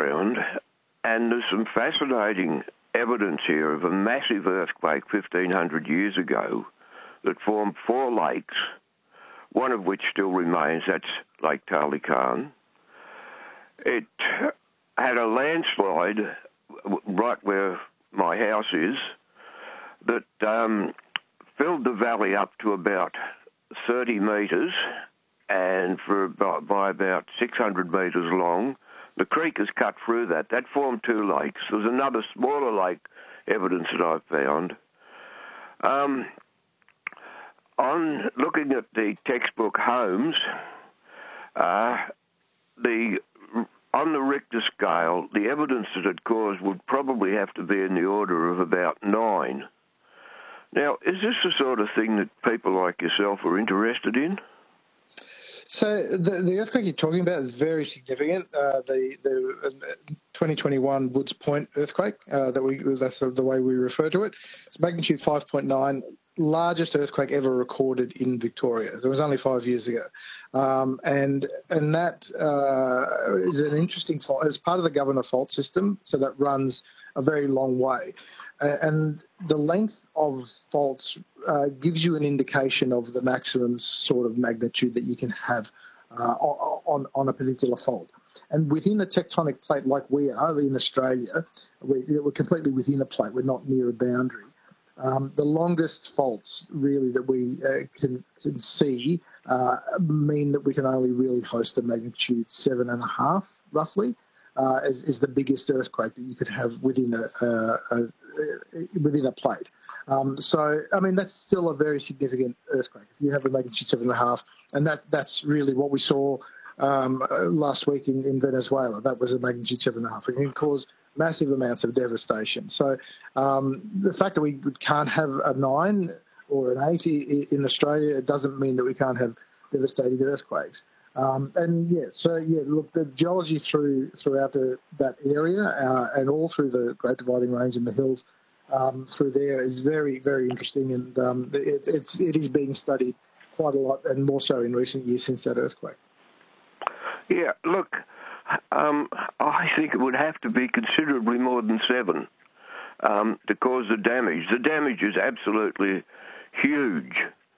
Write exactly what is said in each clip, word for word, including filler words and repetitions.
background, and there's some fascinating evidence here of a massive earthquake fifteen hundred years ago that formed four lakes, one of which still remains. That's Lake Talikan. It had a landslide right where my house is that um, filled the valley up to about thirty metres and for about, by about six hundred metres long. The creek has cut through that. That formed two lakes. There's another smaller lake evidence that I've found. Um, on looking at the textbook Holmes, uh, the on the Richter scale, the evidence that it caused would probably have to be in the order of about nine. Now, is this the sort of thing that people like yourself are interested in? So the, the earthquake you're talking about is very significant. Uh, the the uh, twenty twenty-one Woods Point earthquake, uh, that we that's the way we refer to it. It's magnitude five point nine, largest earthquake ever recorded in Victoria. It was only five years ago, um, and and that uh, is an interesting fault. It's part of the Governor Fault System, so that runs a very long way. Uh, and the length of faults uh, gives you an indication of the maximum sort of magnitude that you can have uh, on, on a particular fault. And within a tectonic plate like we are in Australia, we, we're completely within a plate. We're not near a boundary. Um, the longest faults really that we uh, can, can see uh, mean that we can only really host a magnitude seven and a half, roughly, uh, is, is the biggest earthquake that you could have within a, a, a within a plate. Um, so, I mean, that's still a very significant earthquake. If you have a magnitude seven and a half, and that, that's really what we saw um, last week in, in Venezuela. That was a magnitude seven and a half. It can cause massive amounts of devastation. So um, the fact that we can't have a nine or an eight in Australia, it doesn't mean that we can't have devastating earthquakes. Um, and yeah, so yeah, look, the geology through throughout the, that area uh, and all through the Great Dividing Range and the hills um, through there is very, very interesting, and um, it, it's it is being studied quite a lot, and more so in recent years since that earthquake. Yeah, look, um, I think it would have to be considerably more than seven um, to cause the damage. The damage is absolutely huge.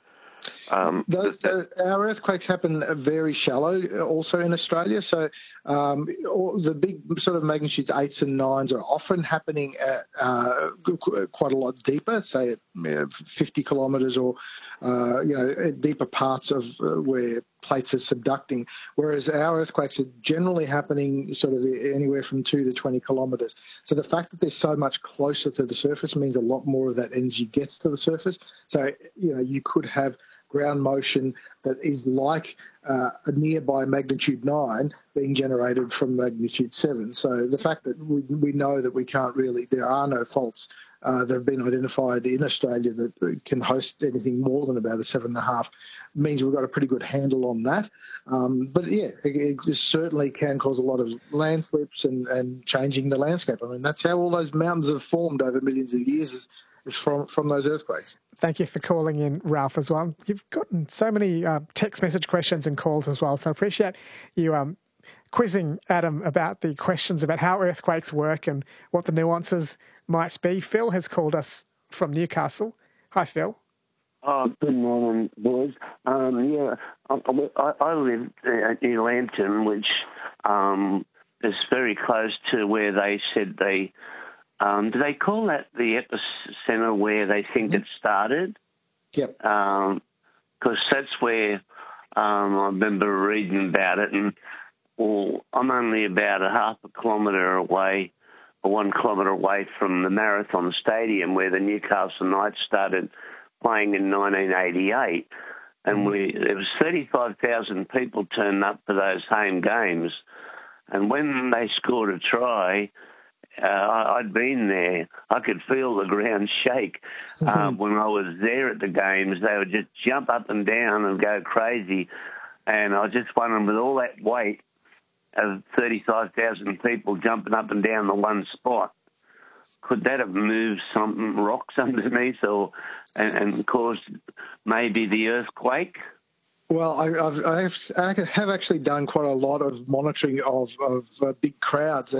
Um, Those, uh, our earthquakes happen very shallow also in Australia. So um, all the big sort of magnitudes eights and nines are often happening at uh, quite a lot deeper, say at you know, fifty kilometres or, uh, you know, at deeper parts of uh, where plates are subducting, whereas our earthquakes are generally happening sort of anywhere from two to twenty kilometres. So the fact that they're so much closer to the surface means a lot more of that energy gets to the surface. So, you know, you could have ground motion that is like uh, a nearby magnitude nine being generated from magnitude seven. So the fact that we, we know that we can't really, there are no faults uh, that have been identified in Australia that can host anything more than about a seven and a half means we've got a pretty good handle on that. Um, but yeah, it, it certainly can cause a lot of landslips and, and changing the landscape. I mean, that's how all those mountains have formed over millions of years is, is from, from those earthquakes. Thank you for calling in, Ralph, as well. You've gotten so many uh, text message questions and calls as well, so I appreciate you um, quizzing Adam about the questions about how earthquakes work and what the nuances might be. Phil has called us from Newcastle. Hi, Phil. Oh, good morning, boys. Um, yeah, I, I, I live near Lambton, which um, is very close to where they said they... Um, do they call that the epicenter where they think mm-hmm. it started? Yep. Because um, that's where um, I remember reading about it, and well, I'm only about a half a kilometre away, or one kilometre away from the Marathon Stadium where the Newcastle Knights started playing in nineteen eighty-eight, and mm-hmm. we there was thirty-five thousand people turned up for those home games, and when they scored a try. Uh, I'd been there. I could feel the ground shake. Uh, when I was there at the games, they would just jump up and down and go crazy. And I was just wondering, with all that weight of thirty-five thousand people jumping up and down the one spot, could that have moved some rocks underneath or and, and caused maybe the earthquake? Well, I, I've, I've, I have actually done quite a lot of monitoring of, of uh, big crowds